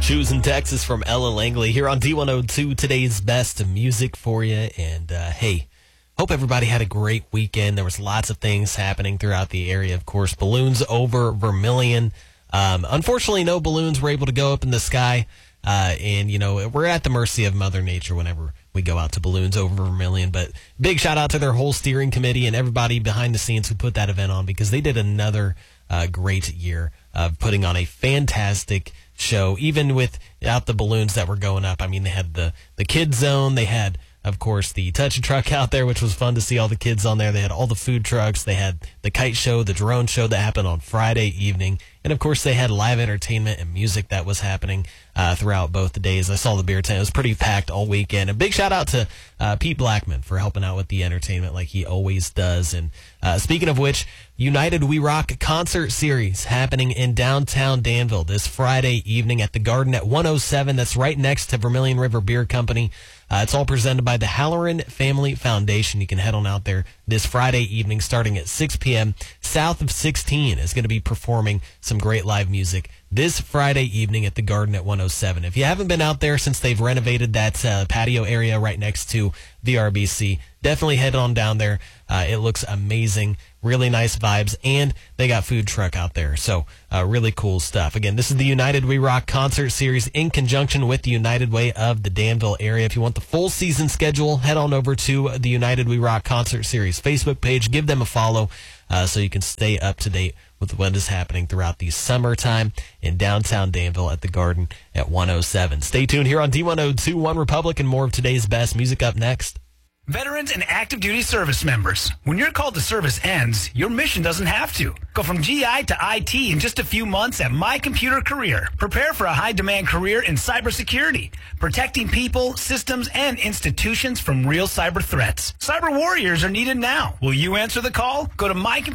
Choosing Texas from Ella Langley here on D102, today's best music for you. And hey, hope everybody had a great weekend. There was lots of things happening throughout the area. Of course, balloons over Vermilion. Unfortunately, no balloons were able to go up in the sky. And, you know, we're at the mercy of Mother Nature whenever we go out to balloons over Vermilion. But big shout out to their whole steering committee and everybody behind the scenes who put that event on, because they did another great year of putting on a fantastic show, even without the balloons that were going up. I mean, they had the kids zone. They had, of course, the touch truck out there, which was fun to see all the kids on there. They had all the food trucks. They had the kite show, the drone show that happened on Friday evening. And, of course, they had live entertainment and music that was happening throughout both the days. I saw the beer tent. It was pretty packed all weekend. A big shout-out to Pete Blackman for helping out with the entertainment like he always does. And speaking of which, United We Rock concert series happening in downtown Danville this Friday evening at the Garden at 107. That's right next to Vermilion River Beer Company. It's all presented by the Halloran Family Foundation. You can head on out there this Friday evening starting at 6 p.m. South of 16 is going to be performing some great live music this Friday evening at the Garden at 107. If you haven't been out there since they've renovated that patio area right next to the RBC, definitely head on down there. It looks amazing. Really nice vibes, and they got food truck out there. So really cool stuff. Again, this is the United We Rock concert series in conjunction with the United Way of the Danville area. If you want the full season schedule, head on over to the United We Rock concert series Facebook page. Give them a follow so you can stay up to date with what is happening throughout the summertime in downtown Danville at the Garden at 107. Stay tuned here on D102, One Republic, and more of today's best music up next. Veterans and active duty service members, when your call to service ends, your mission doesn't have to. Go from GI to IT in just a few months at My Computer Career. Prepare for a high-demand career in cybersecurity, protecting people, systems, and institutions from real cyber threats. Cyber warriors are needed now. Will you answer the call? Go to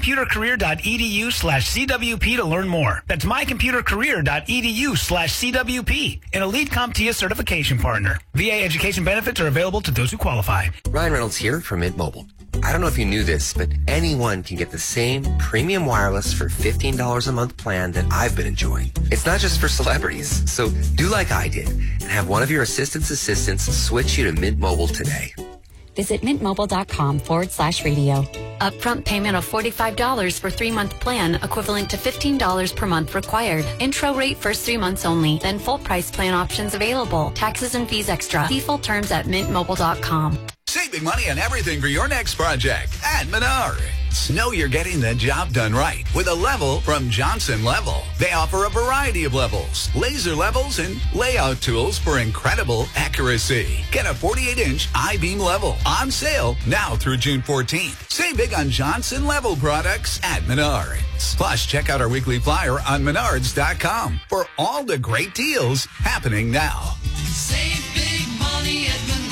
mycomputercareer.edu/CWP to learn more. That's mycomputercareer.edu/CWP, an Elite CompTIA certification partner. VA education benefits are available to those who qualify. Ryan Reynolds here from Mint Mobile. I don't know if you knew this, but anyone can get the same premium wireless for $15 a month plan that I've been enjoying. It's not just for celebrities, so do like I did and have one of your assistants switch you to Mint Mobile today. Visit mintmobile.com/radio. Upfront payment of $45 for 3-month plan, equivalent to $15 per month required. Intro rate first 3 months only, then full price plan options available. Taxes and fees extra. See full terms at mintmobile.com. Save big money on everything for your next project at Menards. Know you're getting the job done right with a level from Johnson Level. They offer a variety of levels, laser levels, and layout tools for incredible accuracy. Get a 48-inch I-beam level on sale now through June 14th. Save big on Johnson Level products at Menards. Plus, check out our weekly flyer on menards.com for all the great deals happening now. Save big money at Menards.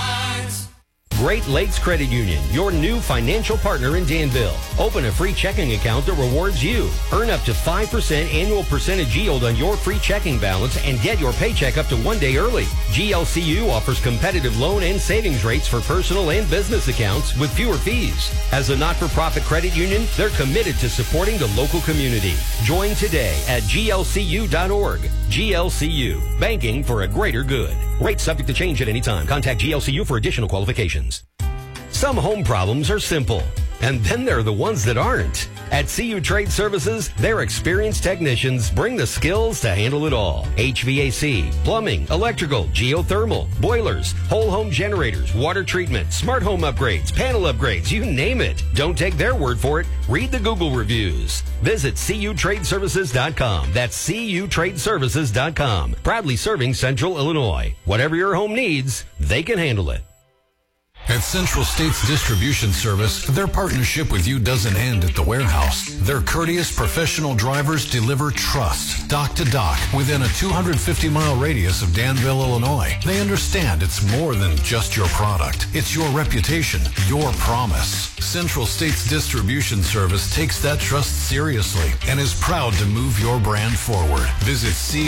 Great Lakes Credit Union, your new financial partner in Danville. Open a free checking account that rewards you. Earn up to 5% annual percentage yield on your free checking balance and get your paycheck up to 1 day early. GLCU offers competitive loan and savings rates for personal and business accounts with fewer fees. As a not-for-profit credit union, they're committed to supporting the local community. Join today at glcu.org. GLCU, banking for a greater good. Rates subject to change at any time. Contact GLCU for additional qualifications. Some home problems are simple, and then there are the ones that aren't. At CU Trade Services, their experienced technicians bring the skills to handle it all. HVAC, plumbing, electrical, geothermal, boilers, whole home generators, water treatment, smart home upgrades, panel upgrades, you name it. Don't take their word for it. Read the Google reviews. Visit CUTradeservices.com. That's CUTradeservices.com. Proudly serving Central Illinois. Whatever your home needs, they can handle it. At Central States Distribution Service, their partnership with you doesn't end at the warehouse. Their courteous professional drivers deliver trust, dock to dock, within a 250-mile radius of Danville, Illinois. They understand it's more than just your product. It's your reputation, your promise. Central States Distribution Service takes that trust seriously and is proud to move your brand forward. Visit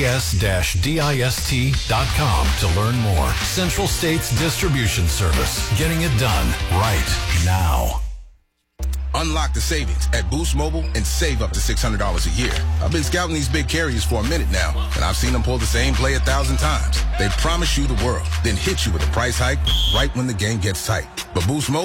cs-dist.com to learn more. Central States Distribution Service. Getting it done right now. Unlock the savings at Boost Mobile and save up to $600 a year. I've been scouting these big carriers for a minute now, and I've seen them pull the same play 1,000 times. They promise you the world, then hit you with a price hike right when the game gets tight. But Boost Mobile